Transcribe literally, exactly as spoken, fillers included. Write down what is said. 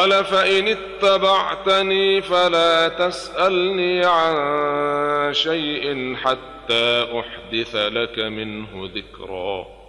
قال فإن اتبعتني فلا تسألني عن شيء حتى أحدث لك منه ذكرا